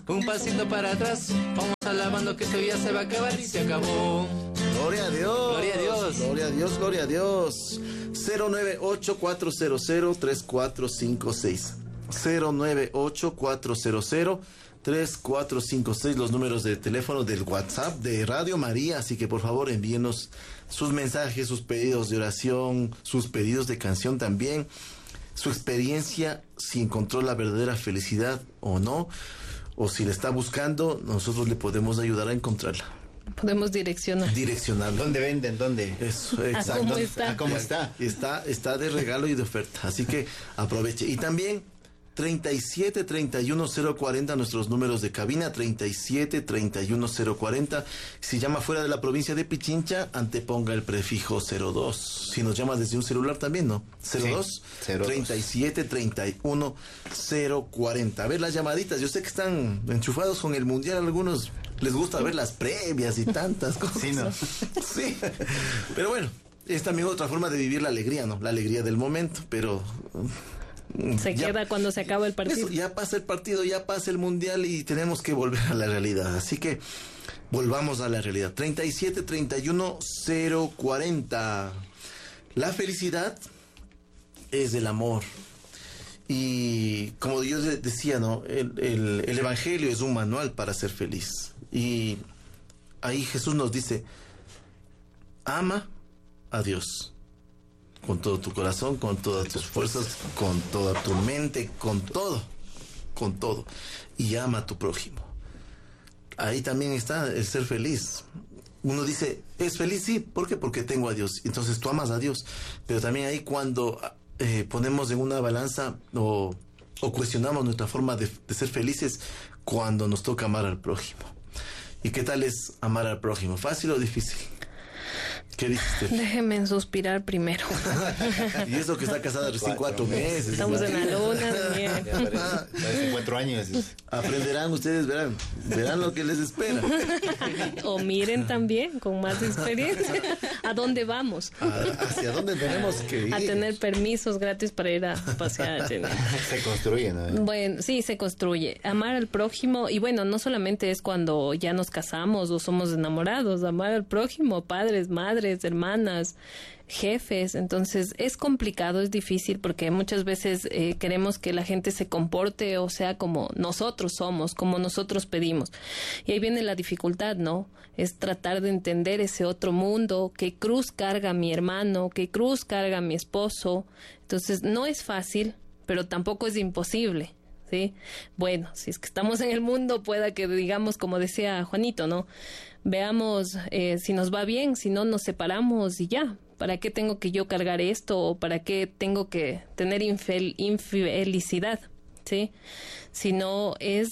un pasito para atrás. Vamos alabando que esto ya se va a acabar y se acabó. Gloria a Dios. Gloria a Dios. Gloria a Dios, gloria a Dios. 098-400-3456. 098-400-3456, los números de teléfono del WhatsApp de Radio María. Así que por favor envíenos sus mensajes, sus pedidos de oración, sus pedidos de canción también, su experiencia, si encontró la verdadera felicidad o no, o si la está buscando, nosotros le podemos ayudar a encontrarla. Podemos direccionarlo. ¿Dónde venden? ¿Dónde? Eso, exacto. ¿Cómo está? ¿Cómo está? Está de regalo y de oferta. Así que aproveche. Y también 37-31-040, nuestros números de cabina, 37-31-040. Si llama fuera de la provincia de Pichincha, anteponga el prefijo 02. Si nos llamas desde un celular también, ¿no? 02, sí, 37-31-040. A ver las llamaditas, yo sé que están enchufados con el mundial, algunos les gusta ver las previas y tantas cosas. Sí, ¿no? Sí, pero bueno, es también otra forma de vivir la alegría, ¿no? La alegría del momento, pero... Se queda cuando se acaba el partido. Eso, ya pasa el partido, ya pasa el mundial y tenemos que volver a la realidad. Así que volvamos a la realidad. 37-31-040. La felicidad es el amor. Y como yo decía, ¿no? El evangelio es un manual para ser feliz. Y ahí Jesús nos dice: ama a Dios con todo tu corazón, con todas tus fuerzas, con toda tu mente, con todo, y ama a tu prójimo. Ahí también está el ser feliz. Uno dice, ¿es feliz? Sí, ¿por qué? Porque tengo a Dios. Entonces tú amas a Dios, pero también ahí cuando ponemos en una balanza o cuestionamos nuestra forma de ser felices, cuando nos toca amar al prójimo. ¿Y qué tal es amar al prójimo? ¿Fácil o difícil? ¿Qué dices? Déjenme suspirar primero. Y eso que está casada recién 4 meses. Estamos en la luna de miel. Parece 4 años. Aprenderán ustedes, verán lo que les espera. O miren también, con más experiencia, a dónde vamos. Hacia dónde tenemos que ir. A tener permisos gratis para ir a pasear. Se construye, ¿no? Bueno, sí, se construye. Amar al prójimo, y bueno, no solamente es cuando ya nos casamos o somos enamorados. Amar al prójimo, padres, madres, hermanas, jefes. Entonces es complicado, es difícil, porque muchas veces queremos que la gente se comporte o sea como nosotros somos, como nosotros pedimos, y ahí viene la dificultad, ¿no? Es tratar de entender ese otro mundo, qué cruz carga mi hermano, qué cruz carga mi esposo. Entonces no es fácil, pero tampoco es imposible, ¿sí? Bueno, si es que estamos en el mundo, pueda que digamos, como decía Juanito, ¿no? Veamos si nos va bien, si no nos separamos y ya. ¿Para qué tengo que yo cargar esto? ¿O para qué tengo que tener infelicidad? ¿Sí? Sino es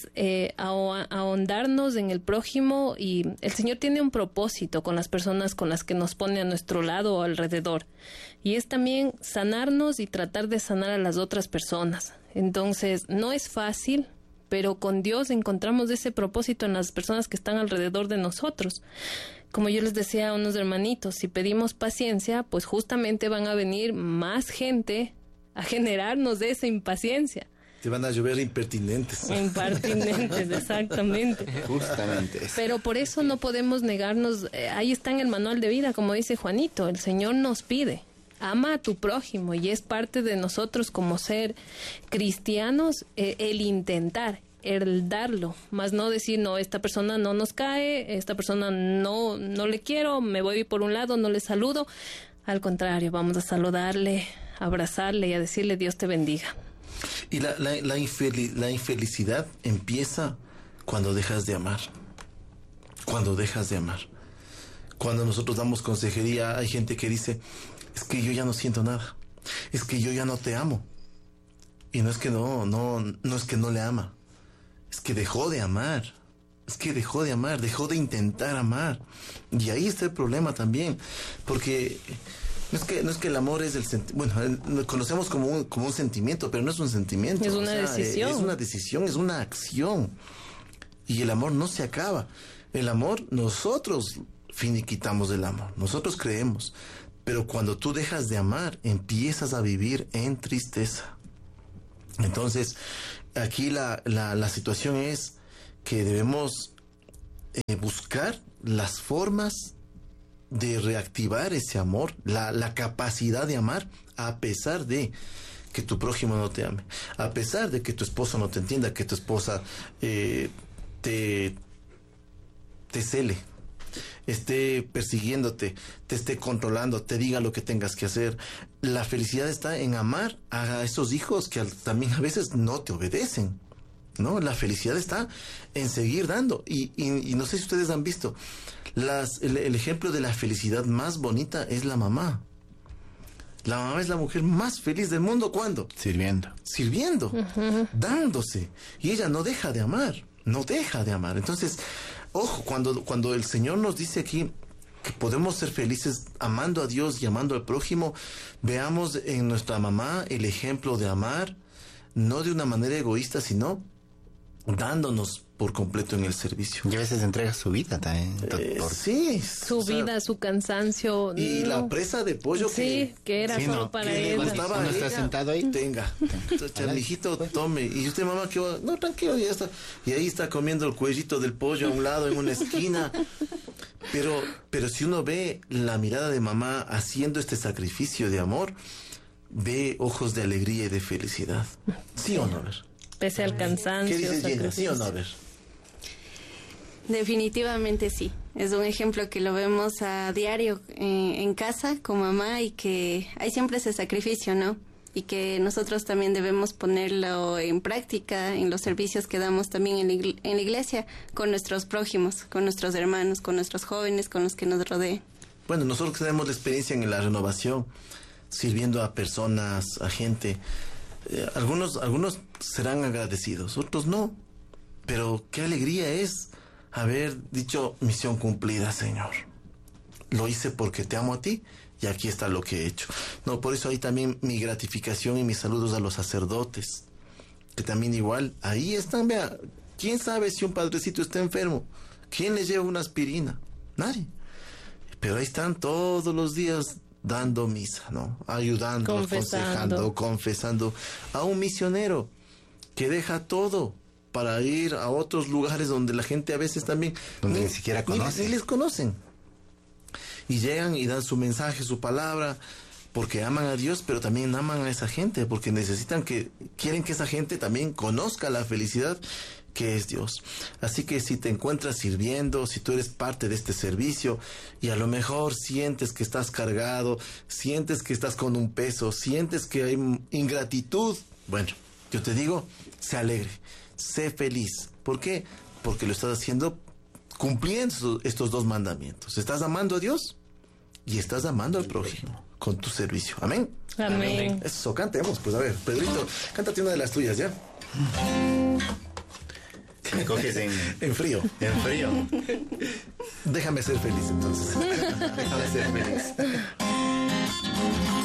ahondarnos en el prójimo, y el Señor tiene un propósito con las personas con las que nos pone a nuestro lado o alrededor, y es también sanarnos y tratar de sanar a las otras personas. Entonces no es fácil, pero con Dios encontramos ese propósito en las personas que están alrededor de nosotros. Como yo les decía a unos hermanitos, si pedimos paciencia, pues justamente van a venir más gente a generarnos de esa impaciencia. Te van a llover impertinentes. Impertinentes, exactamente. Justamente. Pero por eso no podemos negarnos. Ahí está en el manual de vida, como dice Juanito, el Señor nos pide: ama a tu prójimo, y es parte de nosotros como ser cristianos el intentar, el darlo, más no decir, no, esta persona no nos cae, esta persona no le quiero, me voy por un lado, no le saludo. Al contrario, vamos a saludarle, a abrazarle y a decirle: Dios te bendiga. Y la infelicidad empieza cuando dejas de amar. Cuando dejas de amar. Cuando nosotros damos consejería, hay gente que dice: es que yo ya no siento nada, es que yo ya no te amo. Y no es que no es que no le ama, es que dejó de amar. Dejó de intentar amar. Y ahí está el problema también, porque no es que el amor es el sentimiento. Bueno, lo conocemos como un sentimiento, pero no es un sentimiento. Es una decisión. Es una decisión, es una acción. Y el amor no se acaba. El amor, nosotros finiquitamos el amor, nosotros creemos. Pero cuando tú dejas de amar, empiezas a vivir en tristeza. Entonces, aquí la situación es que debemos buscar las formas de reactivar ese amor, la capacidad de amar, a pesar de que tu prójimo no te ame, a pesar de que tu esposo no te entienda, que tu esposa te cele, esté persiguiéndote, te esté controlando, te diga lo que tengas que hacer. La felicidad está en amar a esos hijos que también a veces no te obedecen, ¿no? La felicidad está en seguir dando. Y no sé si ustedes han visto, el ejemplo de la felicidad más bonita es la mamá. La mamá es la mujer más feliz del mundo. ¿Cuándo? Sirviendo. Dándose. Y ella no deja de amar. Entonces, ojo, cuando el Señor nos dice aquí que podemos ser felices amando a Dios y amando al prójimo, veamos en nuestra mamá el ejemplo de amar, no de una manera egoísta, sino dándonos por completo en el servicio. Y a veces entrega su vida también. Sí. Su vida, su cansancio. Y la presa de pollo que era solo para él. Cuando está sentado ahí. Tenga. Mijito, tome. Y usted, mamá, ¿qué va? No, tranquilo, ya está. Y ahí está comiendo el cuellito del pollo a un lado, en una esquina. Pero si uno ve la mirada de mamá haciendo este sacrificio de amor, ve ojos de alegría y de felicidad. ¿Sí o no? A ver. Pese al cansancio. ¿Qué dice Gina? ¿Sí o no? A ver. Definitivamente sí. Es un ejemplo que lo vemos a diario en casa con mamá, y que hay siempre ese sacrificio, ¿no? Y que nosotros también debemos ponerlo en práctica en los servicios que damos también en la iglesia, con nuestros prójimos, con nuestros hermanos, con nuestros jóvenes, con los que nos rodean. Bueno, nosotros que tenemos la experiencia en la renovación, sirviendo a personas, a gente, algunos serán agradecidos, otros no. Pero qué alegría es haber dicho: misión cumplida, Señor. Lo hice porque te amo a ti y aquí está lo que he hecho. No, por eso hay también mi gratificación y mis saludos a los sacerdotes, que también igual, ahí están. Vea, ¿quién sabe si un padrecito está enfermo? ¿Quién le lleva una aspirina? Nadie. Pero ahí están todos los días dando misa, ¿no? Ayudando, aconsejando, confesando a un misionero que deja todo para ir a otros lugares donde la gente a veces también donde ni siquiera conocen. Ni les conocen. Y llegan y dan su mensaje, su palabra, porque aman a Dios, pero también aman a esa gente, porque quieren que esa gente también conozca la felicidad que es Dios. Así que si te encuentras sirviendo, si tú eres parte de este servicio y a lo mejor sientes que estás cargado, sientes que estás con un peso, sientes que hay ingratitud, bueno, yo te digo, sé alegre, sé feliz. ¿Por qué? Porque lo estás haciendo cumpliendo estos dos mandamientos. Estás amando a Dios y estás amando al prójimo con tu servicio. Amén. Amén. Eso, cantemos. Pues a ver, Pedrito, cántate una de las tuyas, ¿ya? Me coges en frío. En frío. Déjame ser feliz, entonces. Déjame ser feliz.